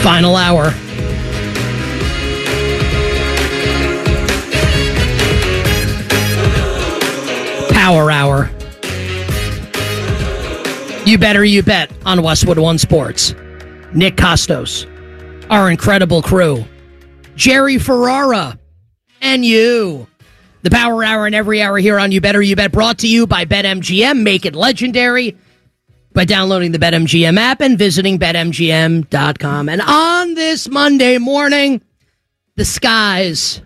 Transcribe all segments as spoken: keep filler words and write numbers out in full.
Final hour. Power hour. You better you bet on Westwood One Sports. Nick Costos, our incredible crew, Jerry Ferrara, and you. The Power Hour and every hour here on You Better You Bet, brought to you by BetMGM. Make it legendary by downloading the BetMGM app and visiting bet M G M dot com. And on this Monday morning, the skies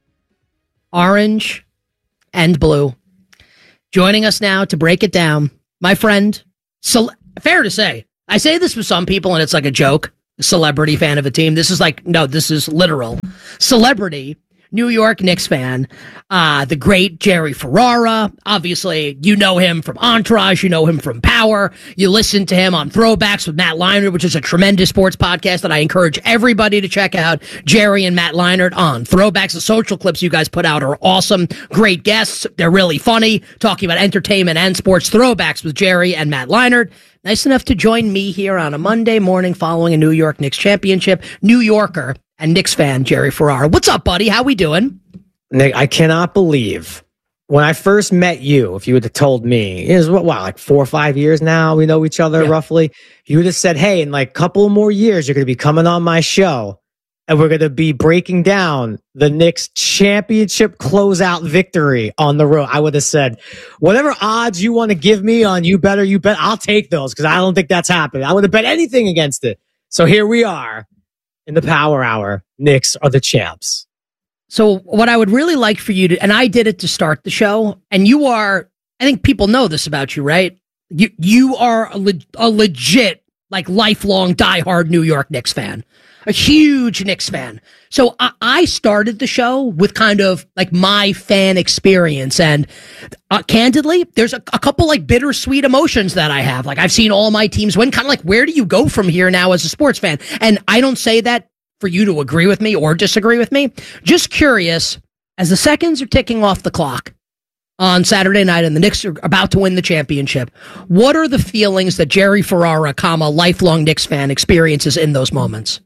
orange and blue. Joining us now to break it down, my friend, ce- fair to say, I say this with some people and it's like a joke, a celebrity fan of a team. This is like, no, this is literal. Celebrity New York Knicks fan, uh, the great Jerry Ferrara. Obviously, you know him from Entourage. You know him from Power. You listen to him on Throwbacks with Matt Leinart, which is a tremendous sports podcast that I encourage everybody to check out. Jerry and Matt Leinart on Throwbacks. The social clips you guys put out are awesome. Great guests. They're really funny, talking about entertainment and sports. Throwbacks with Jerry and Matt Leinart. Nice enough to join me here on a Monday morning following a New York Knicks championship. New Yorker and Knicks fan, Jerry Ferrara. What's up, buddy? How we doing? Nick, I cannot believe when I first met you, if you would have told me, it was what, wow, like four or five years now, we know each other yeah. roughly. You would have said, hey, in like a couple more years, you're going to be coming on my show and we're going to be breaking down the Knicks championship closeout victory on the road. I would have said, whatever odds you want to give me on You Better You Bet, I'll take those because I don't think that's happening. I would have bet anything against it. So here we are. In the Power Hour, Knicks are the champs. So what I would really like for you to, and I did it to start the show, and you are, I think people know this about you, right? You you are a, le, a legit, like lifelong diehard New York Knicks fan, a huge Knicks fan. So I, I started the show with kind of like my fan experience, and uh, candidly, there's a, a couple like bittersweet emotions that I have. Like I've seen all my teams win. Kind of like, where do you go from here now as a sports fan? And I don't say that for you to agree with me or disagree with me. Just curious, as the seconds are ticking off the clock on Saturday night and the Knicks are about to win the championship, what are the feelings that Jerry Ferrara, comma, lifelong Knicks fan, experiences in those moments?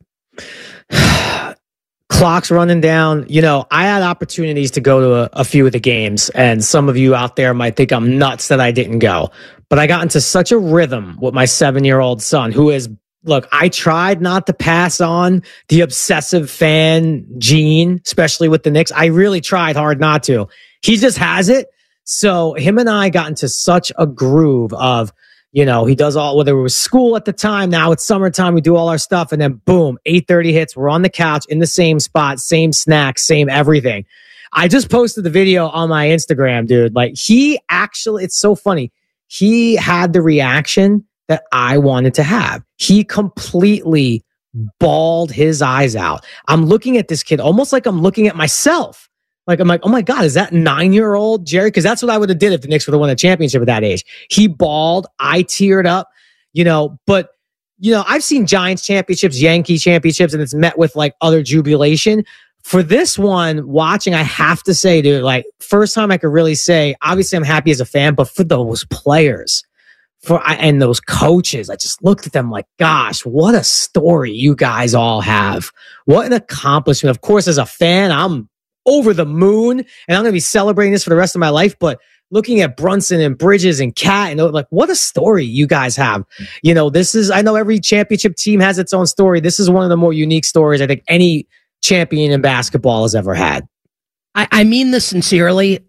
Clock's running down. You know, I had opportunities to go to a, a few of the games, and some of you out there might think I'm nuts that I didn't go. But I got into such a rhythm with my seven-year-old son, who is, look, I tried not to pass on the obsessive fan gene, especially with the Knicks. I really tried hard not to. He just has it. So him and I got into such a groove of, you know, he does all, whether it was school at the time, now it's summertime, we do all our stuff, and then boom, eight thirty hits, we're on the couch in the same spot, same snacks, same everything. I just posted the video on my Instagram, dude. Like, he actually, it's so funny. He had the reaction that I wanted to have. He completely bawled his eyes out. I'm looking at this kid almost like I'm looking at myself. Like, I'm like, oh my God, is that nine-year-old Jerry? Because that's what I would have did if the Knicks would have won a championship at that age. He bawled. I teared up, you know, but, you know, I've seen Giants championships, Yankee championships, and it's met with like other jubilation. For this one, watching, I have to say, dude, like, first time I could really say, obviously I'm happy as a fan, but for those players, for and those coaches, I just looked at them like, gosh, what a story you guys all have. What an accomplishment. Of course, as a fan, I'm over the moon, and I'm going to be celebrating this for the rest of my life. But looking at Brunson and Bridges and Cat, and like, what a story you guys have. You know, this is, I know every championship team has its own story. This is one of the more unique stories I think any champion in basketball has ever had. I, I mean this sincerely.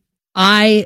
I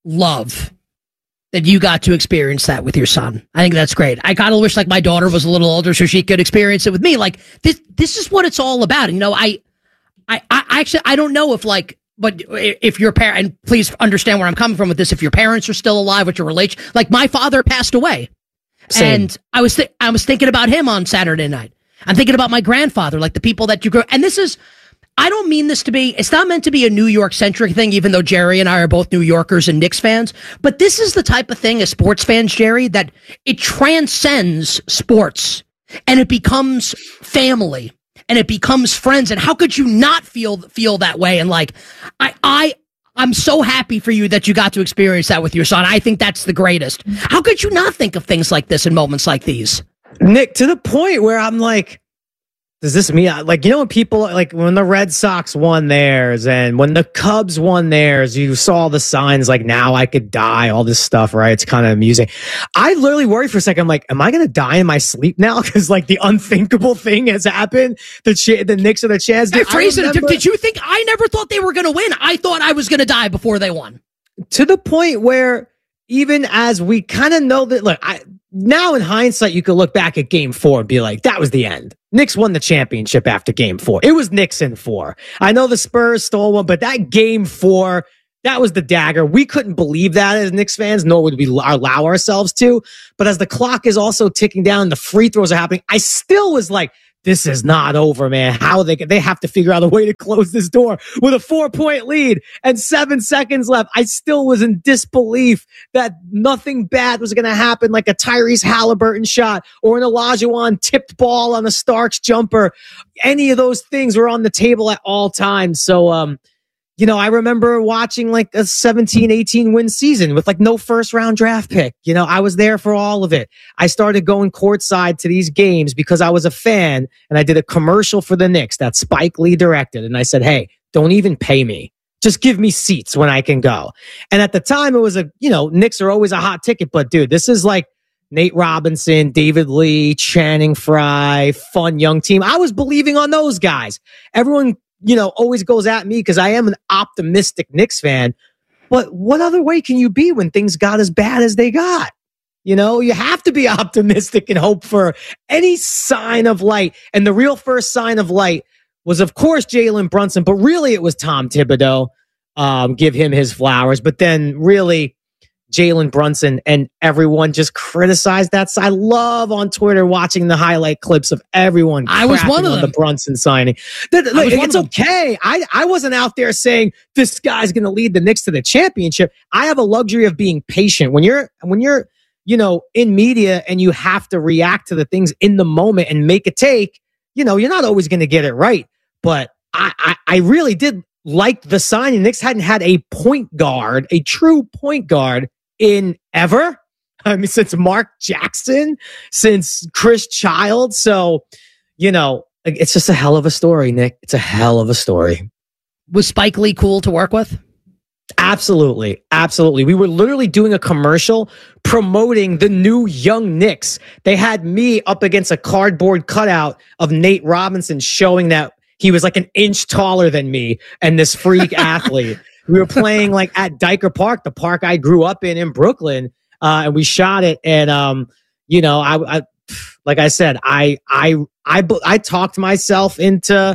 love that you got to experience that with your son. I think that's great. I kind of wish like my daughter was a little older so she could experience it with me. Like, this, this is what it's all about. And, you know, I, I, I actually, I don't know if like, but if your parent, and please understand where I'm coming from with this, if your parents are still alive, what your relation, like my father passed away. Same. And I was, th- I was thinking about him on Saturday night. I'm thinking about my grandfather, like the people that you grew, and this is, I don't mean this to be, it's not meant to be a New York centric thing, even though Jerry and I are both New Yorkers and Knicks fans, but this is the type of thing as sports fans, Jerry, that it transcends sports and it becomes family. And it becomes friends. And how could you not feel feel that way? And like, I, I, I'm so happy for you that you got to experience that with your son. I think that's the greatest. How could you not think of things like this in moments like these? Nick, to the point where I'm like, does this mean, like, you know, when people, like when the Red Sox won theirs and when the Cubs won theirs, you saw the signs like, now I could die, all this stuff, right? It's kind of amusing. I literally worried for a second. I'm like, am I going to die in my sleep now? Because like the unthinkable thing has happened. The Ch- the Knicks are the chance. Hey, Fraser, remember- did you think, I never thought they were going to win. I thought I was going to die before they won. To the point where even as we kind of know that, look, I, now in hindsight, you could look back at game four and be like, that was the end. Knicks won the championship after game four. It was Knicks in four. I know the Spurs stole one, but that game four, that was the dagger. We couldn't believe that as Knicks fans, nor would we allow ourselves to. But as the clock is also ticking down, the free throws are happening, I still was like, this is not over, man. How they they have to figure out a way to close this door with a four point lead and seven seconds left. I still was in disbelief that nothing bad was going to happen, like a Tyrese Halliburton shot or an Olajuwon tipped ball on a Starks jumper. Any of those things were on the table at all times. So, um, you know, I remember watching like a seventeen, eighteen win season with like no first round draft pick. You know, I was there for all of it. I started going courtside to these games because I was a fan and I did a commercial for the Knicks that Spike Lee directed. And I said, hey, don't even pay me. Just give me seats when I can go. And at the time it was a, you know, Knicks are always a hot ticket, but dude, this is like Nate Robinson, David Lee, Channing Frye, fun young team. I was believing on those guys. Everyone, you know, always goes at me because I am an optimistic Knicks fan. But what other way can you be when things got as bad as they got? You know, you have to be optimistic and hope for any sign of light. And the real first sign of light was, of course, Jalen Brunson, but really it was Tom Thibodeau. Um, give him his flowers. But then really Jalen Brunson and everyone just criticized that. I love on Twitter watching the highlight clips of everyone. I was one of on them. The Brunson signing. That, like, it's okay. I, I wasn't out there saying this guy's going to lead the Knicks to the championship. I have a luxury of being patient. When you're, when you're, you know, in media and you have to react to the things in the moment and make a take, you know, you're not always going to get it right. But I, I, I really did like the signing. Knicks hadn't had a point guard, a true point guard in ever. I mean, since Mark Jackson, since Chris Child. So, you know, it's just a hell of a story, Nick. It's a hell of a story. Was Spike Lee cool to work with? Absolutely. Absolutely. We were literally doing a commercial promoting the new young Knicks. They had me up against a cardboard cutout of Nate Robinson showing that he was like an inch taller than me and this freak athlete. We were playing like at Dyker Park, the park I grew up in in Brooklyn, uh, and we shot it. And um, you know, I, I, like I said, I, I, I, I talked myself into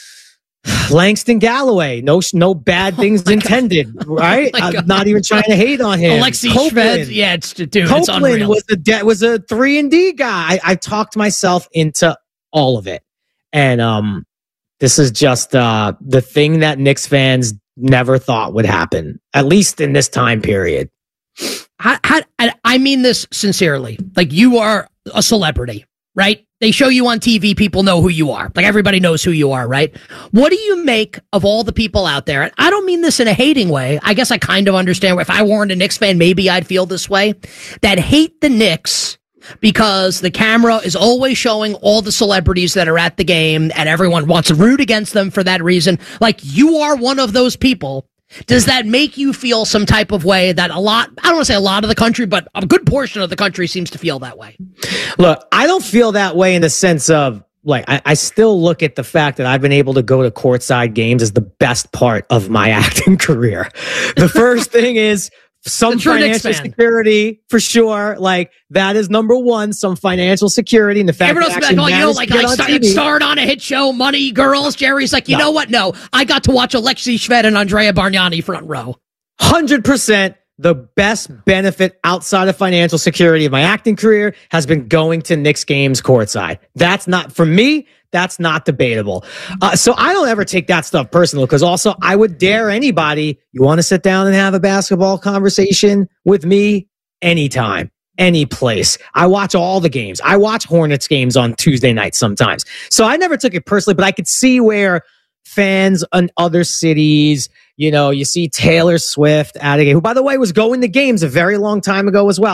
Langston Galloway. No, no bad things oh intended, God. Right? Oh I'm not even trying to hate on him. Alexi Shved, yeah, it's dude, Copeland it's unreal. was a de- was a three and D guy. I, I talked myself into all of it, and um, this is just uh the thing that Knicks fans never thought would happen, at least in this time period. How, how, I mean this sincerely. Like, you are a celebrity, right? They show you on T V, people know who you are. Like, everybody knows who you are, right? What do you make of all the people out there? And I don't mean this in a hating way. I guess I kind of understand. If I weren't a Knicks fan, maybe I'd feel this way. That hate the Knicks because the camera is always showing all the celebrities that are at the game and everyone wants to root against them for that reason. Like, you are one of those people. Does that make you feel some type of way that a lot, I don't want to say a lot of the country, but a good portion of the country seems to feel that way? Look, I don't feel that way in the sense of, like, I, I still look at the fact that I've been able to go to courtside games as the best part of my acting career. The first thing is some financial security, for sure. Like, that is number one, some financial security. And the fact Everyone that else like, oh, you know, like, like start, starred on a hit show, Money, Girls. Jerry's like, you no. know what? No, I got to watch Alexi Shved and Andrea Bargnani front row. one hundred percent the best benefit outside of financial security of my acting career has been going to Knicks games courtside. That's not, for me, that's not debatable. Uh, so I don't ever take that stuff personal, because also I would dare anybody, you want to sit down and have a basketball conversation with me anytime, any place. I watch all the games. I watch Hornets games on Tuesday nights sometimes. So I never took it personally, but I could see where fans in other cities, you know, you see Taylor Swift at a game, who, by the way, was going to games a very long time ago as well.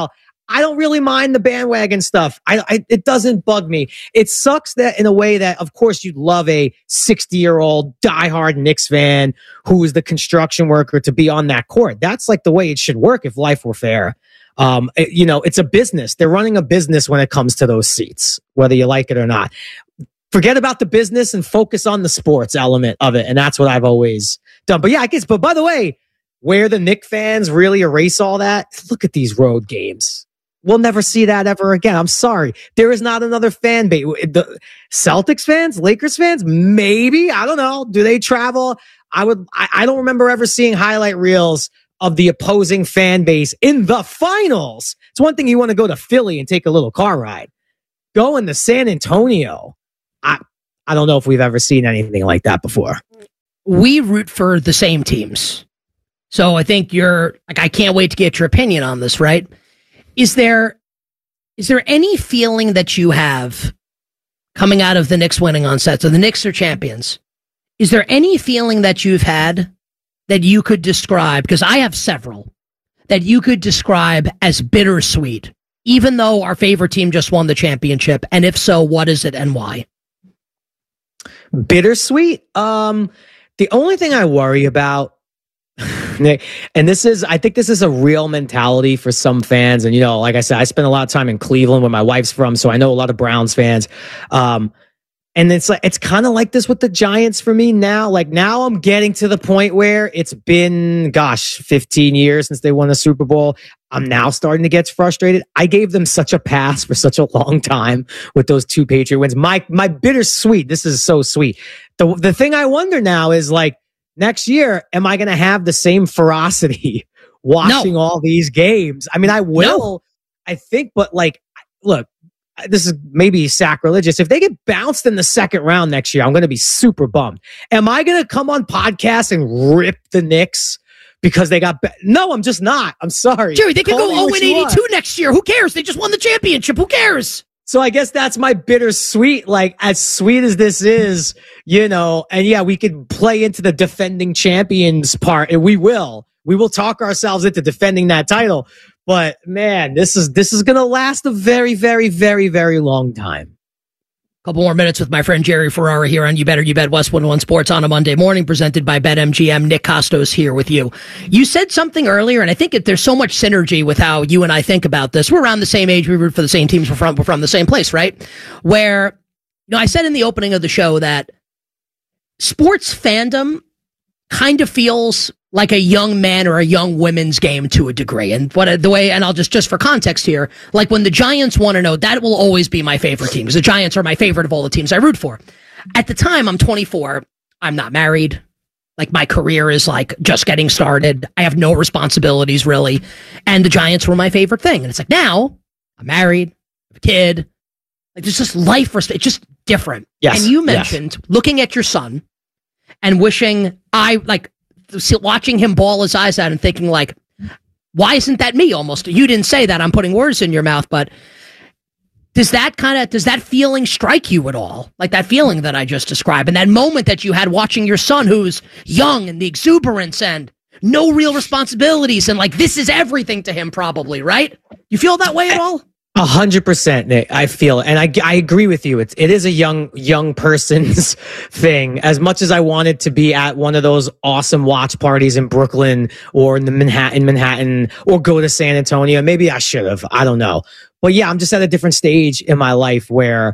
I don't really mind the bandwagon stuff. I, I it doesn't bug me. It sucks that in a way that, of course, you'd love a sixty-year-old diehard Knicks fan who is the construction worker to be on that court. That's like the way it should work if life were fair. Um, it, you know, it's a business. They're running a business when it comes to those seats, whether you like it or not. Forget about the business and focus on the sports element of it. And that's what I've always done. But yeah, I guess, but by the way, where the Knicks fans really erase all that, look at these road games. We'll never see that ever again. I'm sorry. There is not another fan base. The Celtics fans, Lakers fans, maybe. I don't know. Do they travel? I would. I, I don't remember ever seeing highlight reels of the opposing fan base in the finals. It's one thing you want to go to Philly and take a little car ride. Going to San Antonio. I I don't know if we've ever seen anything like that before. We root for the same teams. So I think you're like, I can't wait to get your opinion on this, right? Is there is there any feeling that you have coming out of the Knicks winning on set? So the Knicks are champions. Is there any feeling that you've had that you could describe, because I have several, that you could describe as bittersweet, even though our favorite team just won the championship? And if so, what is it and why? Bittersweet? Um, the only thing I worry about, Nick, and this is, I think this is a real mentality for some fans. And, you know, like I said, I spent a lot of time in Cleveland where my wife's from, so I know a lot of Browns fans. Um, and it's like, it's kind of like this with the Giants for me now. Like now I'm getting to the point where it's been, gosh, fifteen years since they won a Super Bowl. I'm now starting to get frustrated. I gave them such a pass for such a long time with those two Patriot wins. My, my bittersweet, this is so sweet. The, the thing I wonder now is like, next year, am I going to have the same ferocity watching no. all these games? I mean, I will, no. I think, but like, look, this is maybe sacrilegious. If they get bounced in the second round next year, I'm going to be super bummed. Am I going to come on podcast and rip the Knicks because they got... Be- no, I'm just not. I'm sorry. Jerry, they could go oh and eighty-two next year. Who cares? They just won the championship. Who cares? So I guess that's my bittersweet, like as sweet as this is, you know, and yeah, we could play into the defending champions part, and we will. We will talk ourselves into defending that title. But man, this is this is going to last a very, very, very, very long time. Couple more minutes with my friend Jerry Ferrara here on You Better You Bet West one oh one Sports on a Monday morning, presented by BetMGM. Nick Kostos here with you. You said something earlier, and I think that there's so much synergy with how you and I think about this. We're around the same age. We root for the same teams. We're from, we're from the same place, right? Where, you know, I said in the opening of the show that sports fandom kind of feels like a young man or a young women's game to a degree. And what the way, and I'll just, just for context here, like when the Giants want to know, that will always be my favorite team because the Giants are my favorite of all the teams I root for. At the time, I'm twenty-four. I'm not married. Like my career is like just getting started. I have no responsibilities really. And the Giants were my favorite thing. And it's like now I'm married, I have a kid. Like there's just life. It's just different. Yes. And you mentioned yes. looking at your son and wishing I like, watching him bawl his eyes out and thinking like, why isn't that me almost? You didn't say that. I'm putting words in your mouth, but does that kind of, does that feeling strike you at all? Like that feeling that I just described and that moment that you had watching your son who's young and the exuberance and no real responsibilities and like, this is everything to him probably, right? You feel that way at all? A hundred percent, Nick. I feel, and I, I agree with you. It's, it is a young, young person's thing. As much as I wanted to be at one of those awesome watch parties in Brooklyn or in the Manhattan, Manhattan, or go to San Antonio, maybe I should have. I don't know. But yeah, I'm just at a different stage in my life where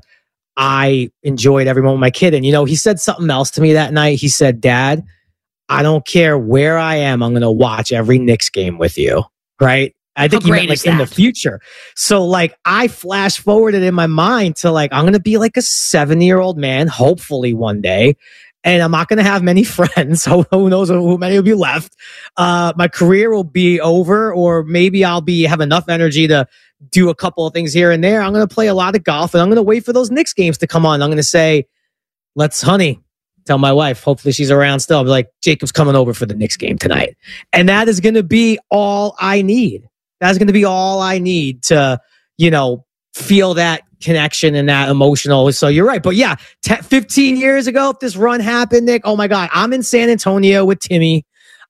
I enjoyed every moment with my kid. And, you know, he said something else to me that night. He said, Dad, I don't care where I am. I'm going to watch every Knicks game with you. Right. I think he meant like in the future. So like I flash forwarded in my mind to like, I'm going to be like a seventy year old man, hopefully one day. And I'm not going to have many friends. So who knows who many will be left. Uh, my career will be over, or maybe I'll be, have enough energy to do a couple of things here and there. I'm going to play a lot of golf and I'm going to wait for those Knicks games to come on. I'm going to say, let's honey, tell my wife, hopefully she's around still. I'll be like, Jacob's coming over for the Knicks game tonight. And that is going to be all I need. That's going to be all I need to, you know, feel that connection and that emotional. So you're right. But yeah, t- fifteen years ago, if this run happened, Nick, oh my God, I'm in San Antonio with Timmy.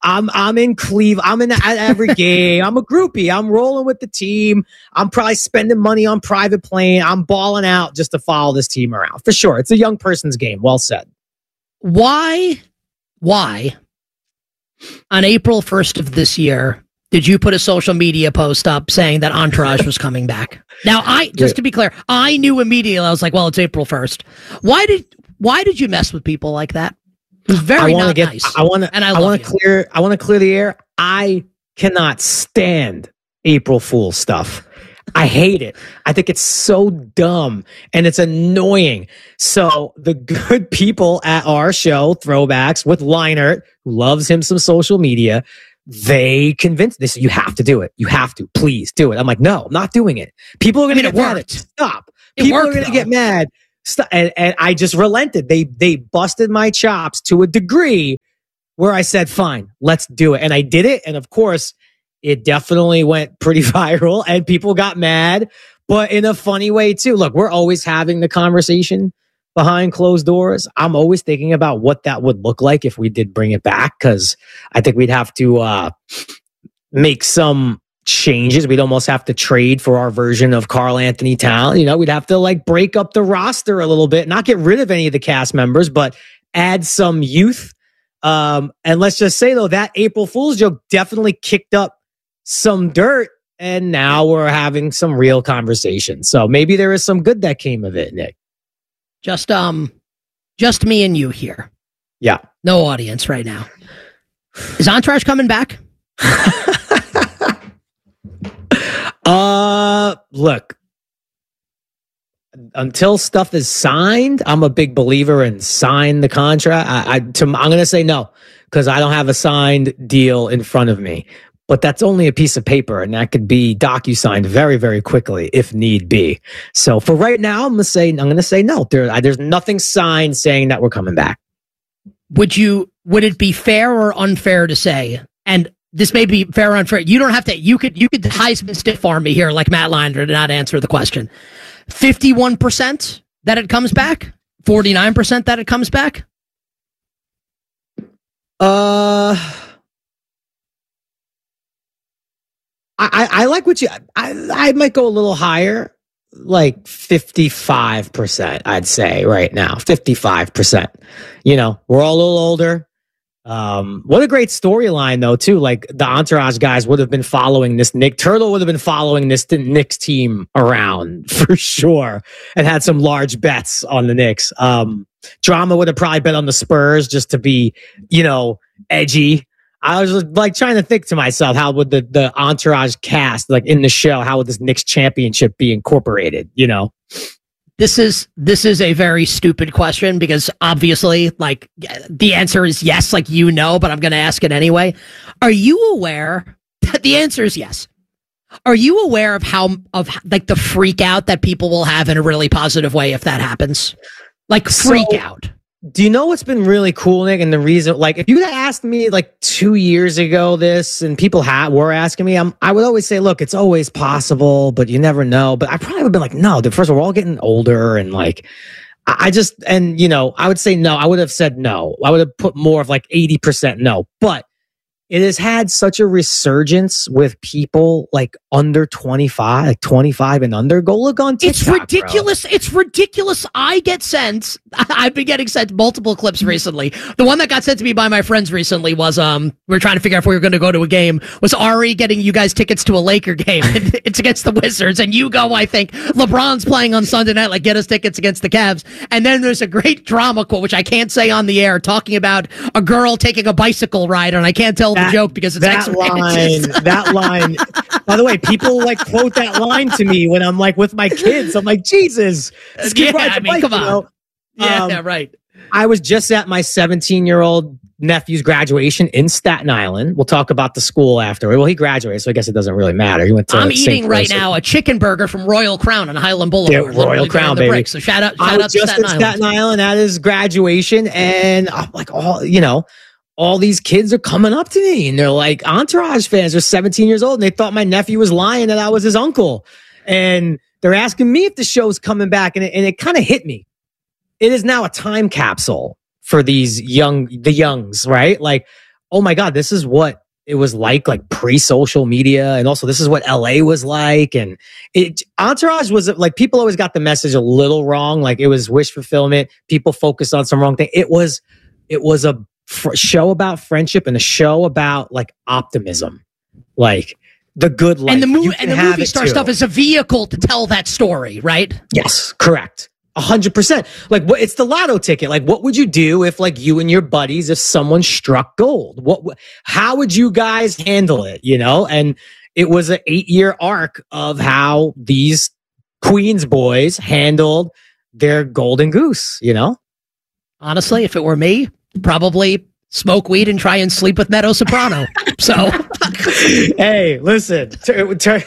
I'm I'm in Cleveland. I'm in at every game. I'm a groupie. I'm rolling with the team. I'm probably spending money on private plane. I'm balling out just to follow this team around. For sure. It's a young person's game. Well said. Why, why on April first of this year did you put a social media post up saying that Entourage was coming back? Now, I just to be clear, I knew immediately. I was like, well, it's April first. Why did why did you mess with people like that? It was very I not get, nice. I want to and I, I want to clear I want to clear the air. I cannot stand April Fool stuff. I hate it. I think it's so dumb and it's annoying. So the good people at our show, Throwbacks, with Leinert, who loves him some social media, they convinced this. You have to do it. You have to. Please do it. I'm like, no, I'm not doing it. People are going to get mad. Stop. It People worked, are going to though. get mad. Stop. And, and I just relented. They they busted my chops to a degree where I said, fine, let's do it. And I did it. And of course, it definitely went pretty viral and people got mad, but in a funny way too. Look, we're always having the conversation behind closed doors. I'm always thinking about what that would look like if we did bring it back, because I think we'd have to uh, make some changes. We'd almost have to trade for our version of Karl Anthony Towns. You know, we'd have to like break up the roster a little bit, not get rid of any of the cast members, but add some youth. Um, and let's just say though, that April Fool's joke definitely kicked up some dirt, and now we're having some real conversation. So maybe there is some good that came of it, Nick. Just um, just me and you here. Yeah, no audience right now. Is Entourage coming back? uh, look. Until stuff is signed, I'm a big believer in sign the contract. I, I to, I'm going to say no because I don't have a signed deal in front of me. But that's only a piece of paper, and that could be docu-signed very, very quickly if need be. So for right now, I'm gonna say I'm gonna say no. There, I, there's nothing signed saying that we're coming back. Would you? Would it be fair or unfair to say? And this may be fair or unfair. You don't have to. You could. You could Heisman stiff arm me here, like Matt Leinart, to not answer the question. Fifty-one percent that it comes back. Forty-nine percent that it comes back. Uh. I, I like what you, I, I might go a little higher, like fifty-five percent, I'd say right now, fifty-five percent. You know, we're all a little older. Um, what a great storyline though, too. Like the Entourage guys would have been following this. Nick Turtle would have been following this Knicks team around for sure and had some large bets on the Knicks. Um, Drama would have probably bet on the Spurs just to be, you know, edgy. I was just, like trying to think to myself, how would the, the Entourage cast, like in the show, how would this Knicks championship be incorporated? You know, this is this is a very stupid question because obviously, like the answer is yes, like you know, but I'm going to ask it anyway. Are you aware that the answer is yes? Are you aware of how of like the freak out that people will have in a really positive way if that happens? Like freak so, out. Do you know what's been really cool, Nick? And the reason, like, if you had asked me like two years ago this, and people had, were asking me, I'm, I would always say, look, it's always possible, but you never know. But I probably would have been like, no, first of all, we're all getting older. And like, I, I just, and you know, I would say no. I would have said no. I would have put more of like eighty percent no. But it has had such a resurgence with people like under twenty-five, like twenty-five and under. Go look on TikTok. It's ridiculous. Bro. It's ridiculous. I get sent. I've been getting sent multiple clips recently. The one that got sent to me by my friends recently was um we were trying to figure out if we were going to go to a game. Was Ari getting you guys tickets to a Laker game? It's against the Wizards, and you go. I think LeBron's playing on Sunday night. Like, get us tickets against the Cavs. And then there's a great drama quote, which I can't say on the air, talking about a girl taking a bicycle ride, and I can't tell. That, joke because it's that line that line by the way, people like quote that line to me when I'm like with my kids. I'm like, Jesus, yeah, I mean, bike, come on, you know? yeah, um, yeah, right. I was just at my seventeen year old nephew's graduation in Staten Island. We'll talk about the school afterward. Well, he graduated, so I guess it doesn't really matter. He went to I'm Saint eating right Joseph. now a chicken burger from Royal Crown on Highland Boulevard. Yeah, Royal Crown, baby. Break, so shout out, shout I out was to just Staten at Island. Staten Island at his graduation, and I'm like, all you know. All these kids are coming up to me and they're like Entourage fans. They're seventeen years old and they thought my nephew was lying that I was his uncle. And they're asking me if the show's coming back. And it, and it kind of hit me. It is now a time capsule for these young, the youngs, right? Like oh my God, this is what it was like, like pre-social media. And also this is what L A was like. And it, Entourage was like, people always got the message a little wrong. Like it was wish fulfillment. People focused on some wrong thing. It was, it was a fr- show about friendship and a show about like optimism, like the good life. And the, mo- and the movie star stuff is a vehicle to tell that story, right? Yes, correct. A hundred percent. Like what? It's the lotto ticket. Like, what would you do if, like, you and your buddies, if someone struck gold? What? How would you guys handle it? You know, and it was an eight-year arc of how these Queens boys handled their golden goose. You know, honestly, if it were me, probably smoke weed and try and sleep with Meadow Soprano. So, hey, listen. T- t-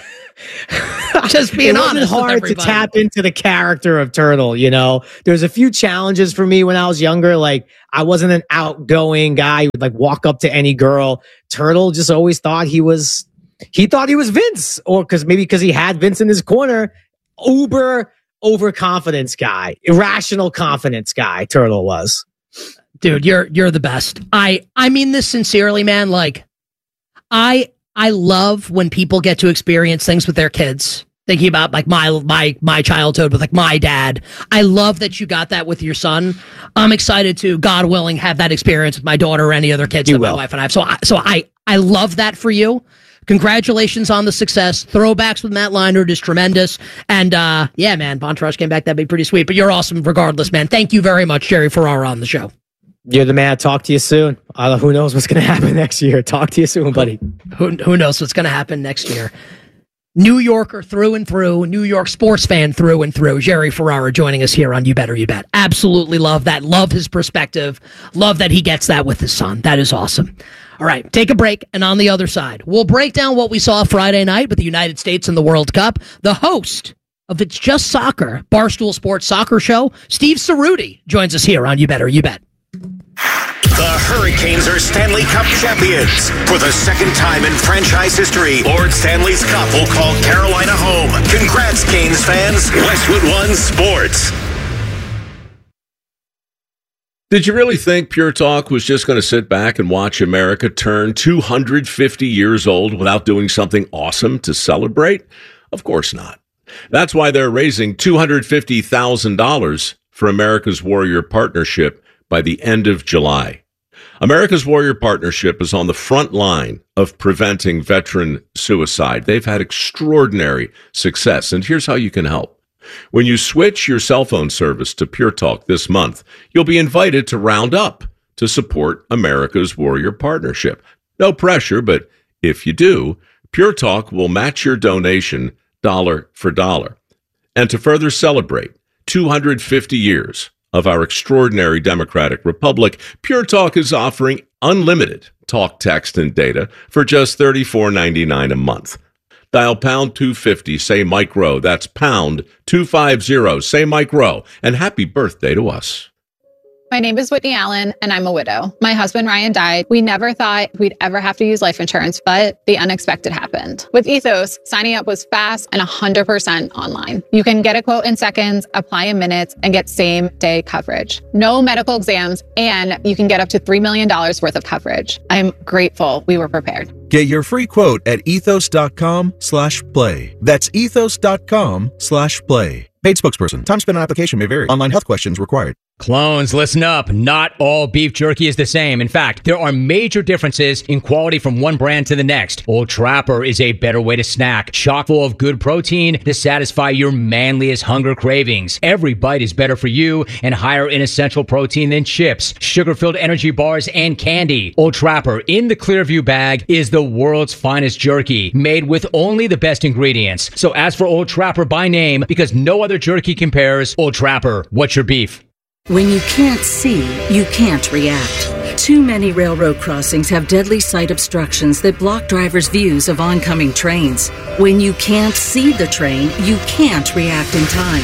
Just being it wasn't honest, hard to tap into the character of Turtle. You know, there's a few challenges for me when I was younger. Like I wasn't an outgoing guy who would like walk up to any girl. Turtle just always thought he was, he thought he was Vince, or because maybe because he had Vince in his corner. Uber overconfidence guy, irrational confidence guy. Turtle was. Dude, you're you're the best. I I mean this sincerely, man. Like I. I love when people get to experience things with their kids. Thinking about like my my my childhood with like my dad. I love that you got that with your son. I'm excited to, God willing, have that experience with my daughter or any other kids you that will. my wife and I have. So I so I I love that for you. Congratulations on the success. Throwbacks with Matt Leinart is tremendous. And uh yeah, man, Bontrash came back. That'd be pretty sweet. But you're awesome regardless, man. Thank you very much, Jerry Ferrara, on the show. You're the man. Talk to you soon. Uh, who knows what's going to happen next year? Talk to you soon, buddy. Who, who knows what's going to happen next year? New Yorker through and through, New York sports fan through and through. Jerry Ferrara joining us here on You Better You Bet. Absolutely love that. Love his perspective. Love that he gets that with his son. That is awesome. All right, take a break, and on the other side, we'll break down what we saw Friday night with the United States in the World Cup. The host of It's Just Soccer, Barstool Sports Soccer Show, Steve Cerruti, joins us here on You Better You Bet. The Hurricanes are Stanley Cup champions. For the second time in franchise history, Lord Stanley's Cup will call Carolina home. Congrats, Canes fans. Westwood One Sports. Did you really think Pure Talk was just going to sit back and watch America turn two hundred fifty years old without doing something awesome to celebrate? Of course not. That's why they're raising two hundred fifty thousand dollars for America's Warrior Partnership by the end of July. America's Warrior Partnership is on the front line of preventing veteran suicide. They've had extraordinary success, and here's how you can help. When you switch your cell phone service to Pure Talk this month, you'll be invited to round up to support America's Warrior Partnership. No pressure, but if you do, Pure Talk will match your donation dollar for dollar. And to further celebrate two hundred fifty years of our extraordinary democratic republic, Pure Talk is offering unlimited talk, text, and data for just thirty-four ninety-nine a month. Dial pound two fifty, say Mike Rowe. That's pound two fifty, say Mike Rowe. And happy birthday to us. My name is Whitney Allen, and I'm a widow. My husband, Ryan, died. We never thought we'd ever have to use life insurance, but the unexpected happened. With Ethos, signing up was fast and one hundred percent online. You can get a quote in seconds, apply in minutes, and get same-day coverage. No medical exams, and you can get up to three million dollars worth of coverage. I'm grateful we were prepared. Get your free quote at ethos.com slash play. That's ethos.com slash play. Paid spokesperson. Time spent on application may vary. Online health questions required. Clones, listen up. Not all beef jerky is the same. In fact, there are major differences in quality from one brand to the next. Old Trapper is a better way to snack, chock full of good protein to satisfy your manliest hunger cravings. Every bite is better for you and higher in essential protein than chips, sugar-filled energy bars, and candy. Old Trapper in the Clearview bag is the world's finest jerky, made with only the best ingredients. So ask for Old Trapper by name because no other jerky compares. Old Trapper, what's your beef? When you can't see, you can't react. Too many railroad crossings have deadly sight obstructions that block drivers' views of oncoming trains. When you can't see the train, you can't react in time.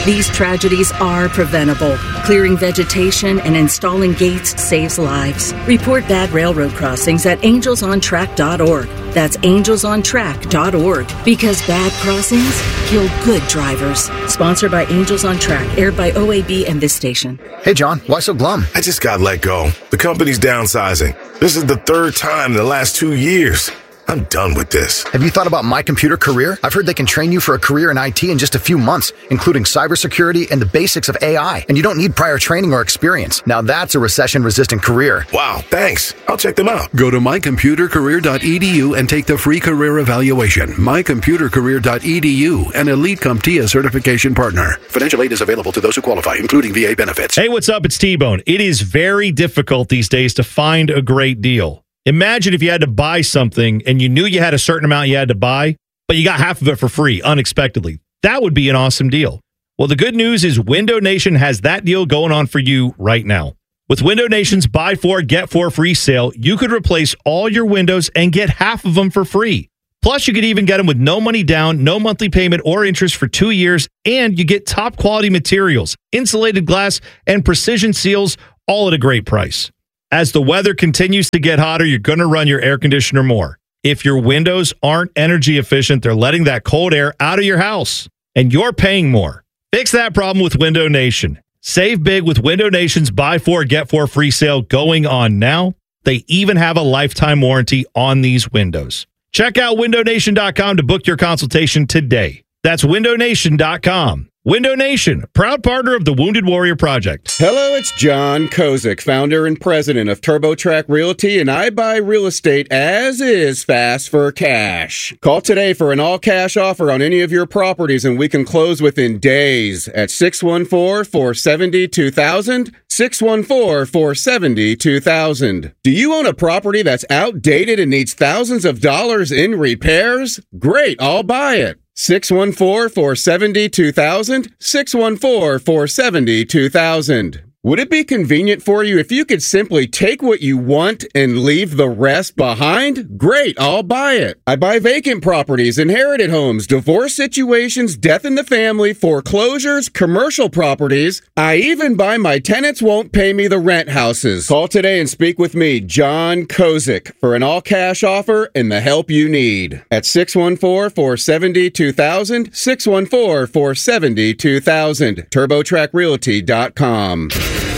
These tragedies are preventable. Clearing vegetation and installing gates saves lives. Report bad railroad crossings at angels on track dot org. That's angels on track dot org. Because bad crossings kill good drivers. Sponsored by Angels on Track, aired by O A B and this station. Hey, John, why so glum? I just got let go. The company's downsizing. This is the third time in the last two years. I'm done with this. Have you thought about My Computer Career? I've heard they can train you for a career in I T in just a few months, including cybersecurity and the basics of A I. And you don't need prior training or experience. Now that's a recession-resistant career. Wow, thanks. I'll check them out. Go to my computer career dot e d u and take the free career evaluation. my computer career dot e d u, an Elite CompTIA certification partner. Financial aid is available to those who qualify, including V A benefits. Hey, what's up? It's T-Bone. It is very difficult these days to find a great deal. Imagine if you had to buy something and you knew you had a certain amount you had to buy, but you got half of it for free unexpectedly. That would be an awesome deal. Well, the good news is Window Nation has that deal going on for you right now. With Window Nation's buy four, get four free sale, you could replace all your windows and get half of them for free. Plus, you could even get them with no money down, no monthly payment or interest for two years, and you get top quality materials, insulated glass, and precision seals, all at a great price. As the weather continues to get hotter, you're going to run your air conditioner more. If your windows aren't energy efficient, they're letting that cold air out of your house, and you're paying more. Fix that problem with Window Nation. Save big with Window Nation's buy four, get four free sale going on now. They even have a lifetime warranty on these windows. Check out window nation dot com to book your consultation today. That's window nation dot com. Window Nation, proud partner of the Wounded Warrior Project. Hello, it's John Kozik, founder and president of TurboTrack Realty, and I buy real estate as is fast for cash. Call today for an all-cash offer on any of your properties, and we can close within days at six one four, four seven zero, two thousand, six one four, four seven zero, two thousand. Do you own a property that's outdated and needs thousands of dollars in repairs? Great, I'll buy it. six one four, four seven zero, two thousand, six one four, four seven zero, two thousand. Would it be convenient for you if you could simply take what you want and leave the rest behind? Great, I'll buy it. I buy vacant properties, inherited homes, divorce situations, death in the family, foreclosures, commercial properties. I even buy my tenants won't pay me the rent houses. Call today and speak with me, John Kozik, for an all-cash offer and the help you need. At six one four, four seven zero, two thousand, six one four, four seven zero, two thousand. turbo track realty dot com.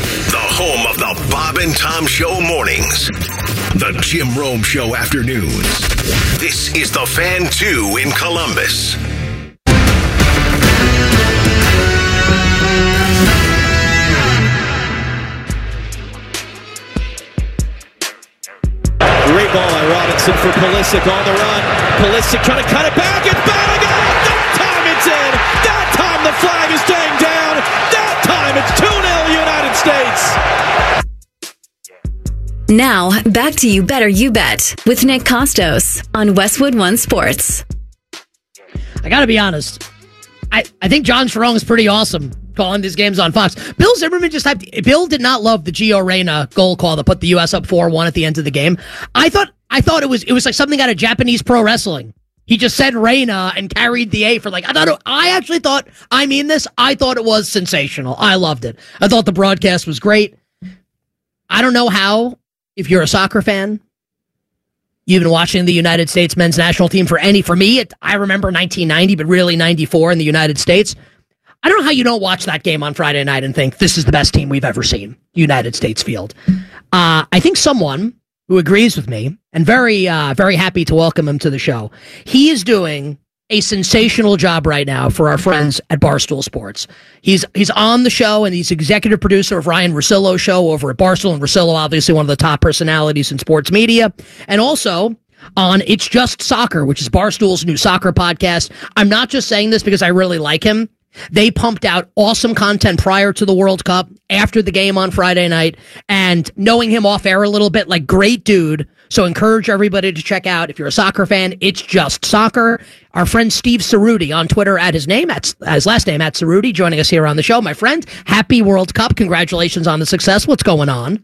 The home of the Bob and Tom Show mornings. The Jim Rome Show afternoons. This is The Fan two in Columbus. Great ball by Robinson for Pulisic on the run. Pulisic trying to cut it back. It's Bannigan. That time it's in. That time the flag is staying down. That time it's two nil United States. Now, back to You Better You Bet with Nick Costos on Westwood One Sports. I got to be honest. I, I think John Strong is pretty awesome calling these games on Fox. Bill Zimmerman just typed, Bill did not love the Gio Reyna goal call that put the U S up four one at the end of the game. I thought I thought it was it was like something out of Japanese pro wrestling. He just said Reyna and carried the A for like, I thought, it, I actually thought, I mean this, I thought it was sensational. I loved it. I thought the broadcast was great. I don't know how, if you're a soccer fan, you've been watching the United States men's national team for any, for me, it, I remember nineteen ninety, but really ninety-four in the United States. I don't know how you don't watch that game on Friday night and think this is the best team we've ever seen, United States field. Uh, I think someone who agrees with me, and very, uh, very happy to welcome him to the show, he is doing a sensational job right now for our friends at Barstool Sports. He's he's on the show, and he's executive producer of Ryan Russillo's show over at Barstool, and Russillo, obviously one of the top personalities in sports media, and also on It's Just Soccer, which is Barstool's new soccer podcast. I'm not just saying this because I really like him. They pumped out awesome content prior to the World Cup, after the game on Friday night, and knowing him off air a little bit, like, great dude. So encourage everybody to check out, if you're a soccer fan, It's Just Soccer. Our friend Steve Cerruti on Twitter at his name, at his last name, at Cerruti, joining us here on the show. My friend, happy World Cup. Congratulations on the success. What's going on?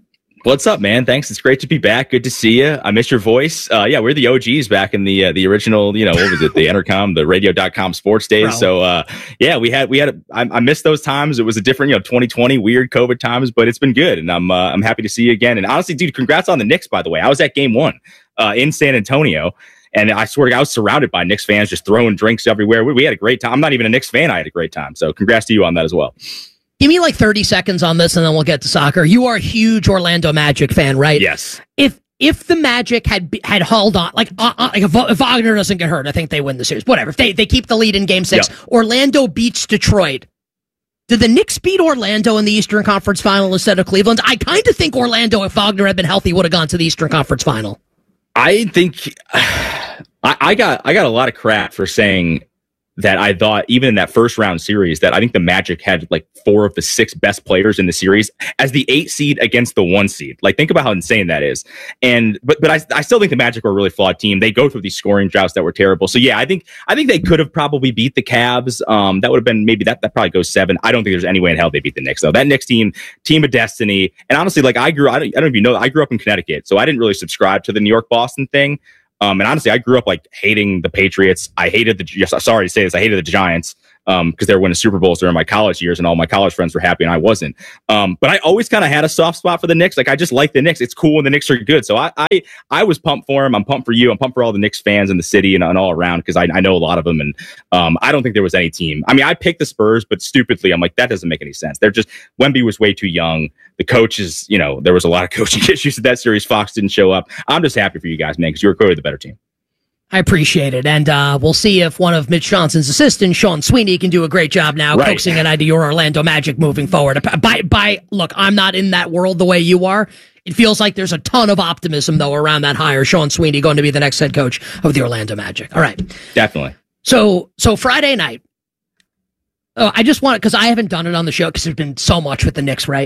What's up, man? Thanks. It's great to be back. Good to see you. I miss your voice. Uh, yeah, we're the O Gs back in the uh, the original, you know, what was it? The Entercom, the radio dot com sports days. Bro. So, uh, yeah, we had, we had, a, I, I missed those times. It was a different, you know, twenty twenty weird COVID times, but it's been good. And I'm, uh, I'm happy to see you again. And honestly, dude, congrats on the Knicks, by the way. I was at game one uh, in San Antonio. And I swear to God, I was surrounded by Knicks fans just throwing drinks everywhere. We, we had a great time. I'm not even a Knicks fan. I had a great time. So congrats to you on that as well. Give me like thirty seconds on this and then we'll get to soccer. You are a huge Orlando Magic fan, right? Yes. If if the Magic had had hauled on, like, uh, uh, like if, if Wagner doesn't get hurt, I think they win the series. Whatever. If they, they keep the lead in game six, yep. Orlando beats Detroit. Did the Knicks beat Orlando in the Eastern Conference Final instead of Cleveland? I kind of think Orlando, if Wagner had been healthy, would have gone to the Eastern Conference Final. I think I, I got I got a lot of crap for saying that I thought even in that first round series that I think the Magic had like four of the six best players in the series as the eight seed against the one seed. Like, think about how insane that is. And but but I, I still think the Magic were a really flawed team. They go through these scoring droughts that were terrible. So yeah, I think I think they could have probably beat the Cavs. Um, that would have been maybe that that probably goes seven. I don't think there's any way in hell they beat the Knicks though. That Knicks team, team of destiny. And honestly, like I grew I don't I don't even know I grew up in Connecticut, so I didn't really subscribe to the New York Boston thing. Um, and honestly, I grew up like hating the Patriots. I hated the, sorry to say this, I hated the Giants um, because they were winning Super Bowls during my college years and all my college friends were happy and I wasn't. Um, but I always kind of had a soft spot for the Knicks. Like, I just like the Knicks. It's cool when the Knicks are good. So I I, I was pumped for them. I'm pumped for you. I'm pumped for all the Knicks fans in the city and, and all around because I, I know a lot of them. And um, I don't think there was any team. I mean, I picked the Spurs, but stupidly, I'm like, that doesn't make any sense. They're just, Wemby was way too young. The coaches, you know, there was a lot of coaching issues in that series. Fox didn't show up. I'm just happy for you guys, man, because you were clearly the better team. I appreciate it. And uh, we'll see if one of Mitch Johnson's assistants, Sean Sweeney, can do a great job now right. coaxing an idea your Orlando Magic moving forward. By, by, look, I'm not in that world the way you are. It feels like there's a ton of optimism, though, around that hire. Sean Sweeney going to be the next head coach of the Orlando Magic. All right. Definitely. So, so Friday night, uh, I just want, because I haven't done it on the show because there's been so much with the Knicks, right?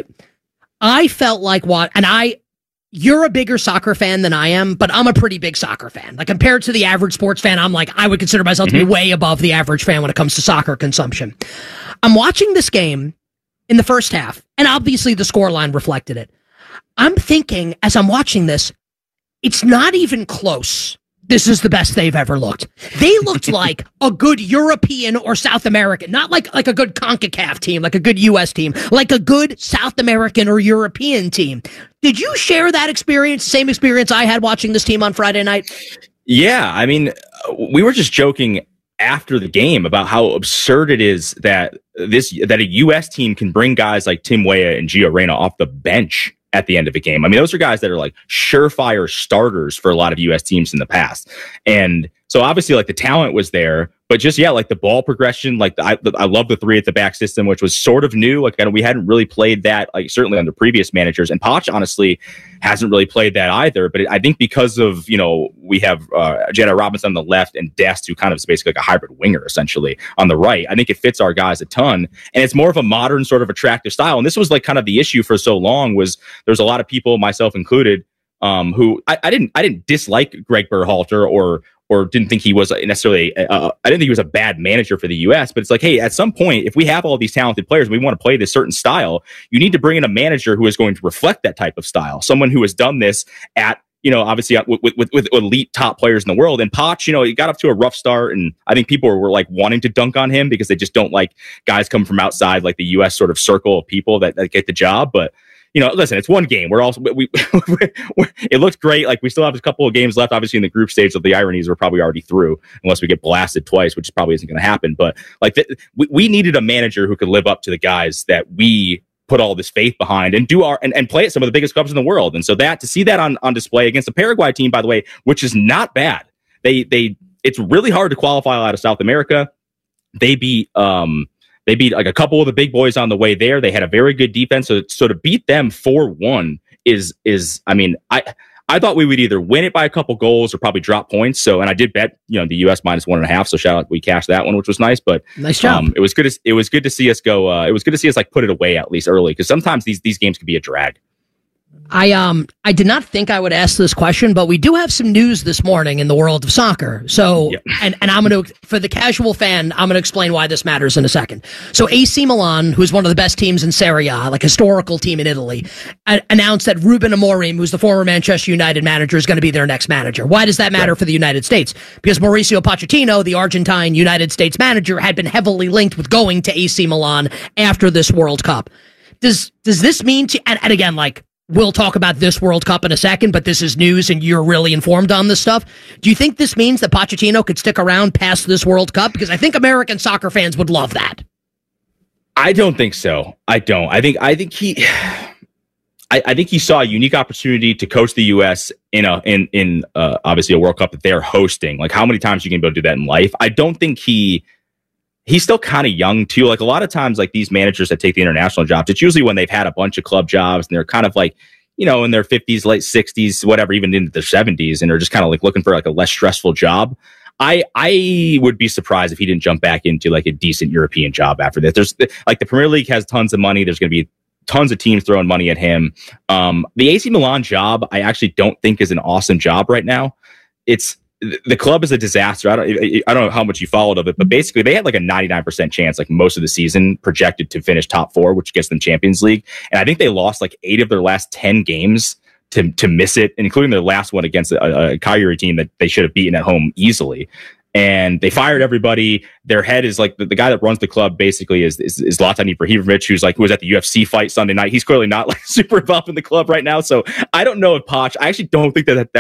I felt like what, and I, you're a bigger soccer fan than I am, but I'm a pretty big soccer fan. Like, compared to the average sports fan, I'm like, I would consider myself mm-hmm. to be way above the average fan when it comes to soccer consumption. I'm watching this game in the first half, and obviously the scoreline reflected it. I'm thinking, as I'm watching this, it's not even close. This is the best they've ever looked. They looked like a good European or South American, not like, like a good CONCACAF team, like a good U S team, like a good South American or European team. Did you share that experience, same experience I had watching this team on Friday night? Yeah, I mean, we were just joking after the game about how absurd it is that this that a U S team can bring guys like Tim Weah and Gio Reyna off the bench at the end of a game. I mean, those are guys that are like surefire starters for a lot of U S teams in the past. And so obviously like the talent was there, but just, yeah, like the ball progression, like the, I, I love the three at the back system, which was sort of new. Like, we hadn't really played that, like certainly under previous managers, and Poch honestly hasn't really played that either. But I think because of, you know, we have uh, Jedi Robinson on the left and Dest, who kind of is basically like a hybrid winger essentially on the right. I think it fits our guys a ton, and it's more of a modern sort of attractive style. And this was like kind of the issue for so long, was there's a lot of people, myself included, um, who I, I didn't I didn't dislike Greg Berhalter or or didn't think he was necessarily, uh, I didn't think he was a bad manager for the U S, but it's like, hey, at some point, if we have all these talented players and we want to play this certain style, you need to bring in a manager who is going to reflect that type of style. Someone who has done this at, you know, obviously with, with, with elite top players in the world. And Poch, you know, he got up to a rough start, and I think people were, were like wanting to dunk on him because they just don't like guys come from outside like the U S sort of circle of people that, that get the job. But you know, listen, it's one game. We're also, we, we it looked great. Like, we still have a couple of games left, obviously, in the group stage. Of the ironies, we're probably already through, unless we get blasted twice, which probably isn't going to happen. But like, the, we, we needed a manager who could live up to the guys that we put all this faith behind and do our, and, and play at some of the biggest clubs in the world. And so that, to see that on, on display against the Paraguay team, by the way, which is not bad. They, they, it's really hard to qualify out of South America. They beat, um, They beat like a couple of the big boys on the way there. They had a very good defense. So, so to beat them four one is, is, I mean, I, I thought we would either win it by a couple goals or probably drop points. So, and I did bet, you know, the U S minus one and a half. So shout out, we cashed that one, which was nice, but nice job. Um, it was good. To, it was good to see us go. Uh, it was good to see us like put it away at least early. Cause sometimes these, these games can be a drag. I um I did not think I would ask this question, but we do have some news this morning in the world of soccer. So, yep. and, and I'm going to, for the casual fan, I'm going to explain why this matters in a second. So A C Milan, who's one of the best teams in Serie A, like historical team in Italy, a- announced that Ruben Amorim, who's the former Manchester United manager, is going to be their next manager. Why does that matter right. for the United States? Because Mauricio Pochettino, the Argentine United States manager, had been heavily linked with going to A C Milan after this World Cup. Does, does this mean to, and, and again, like, we'll talk about this World Cup in a second, but this is news and you're really informed on this stuff. Do you think this means that Pochettino could stick around past this World Cup? Because I think American soccer fans would love that. I don't think so. I don't. I think I think he I, I think he saw a unique opportunity to coach the U S in a in in uh, obviously a World Cup that they're hosting. Like how many times you can be able to do that in life? I don't think he He's still kind of young too. Like a lot of times, like these managers that take the international jobs, it's usually when they've had a bunch of club jobs and they're kind of like, you know, in their fifties, late sixties, whatever, even into their seventies, and they're just kind of like looking for like a less stressful job. I I would be surprised if he didn't jump back into like a decent European job after that. There's like the Premier League has tons of money. There's going to be tons of teams throwing money at him. Um, the A C Milan job, I actually don't think is an awesome job right now. It's The club is a disaster. I don't I don't know how much you followed of it, but basically they had like a ninety-nine percent chance, like most of the season, projected to finish top four, which gets them Champions League. And I think they lost like eight of their last ten games to to miss it, including their last one against a, a Cagliari team that they should have beaten at home easily. And they fired everybody. Their head is like the, the guy that runs the club basically is is, is Zlatan Ibrahimovic, who's like who was at the U F C fight Sunday night. He's clearly not like super involved in the club right now. So I don't know if Poch. I actually don't think that that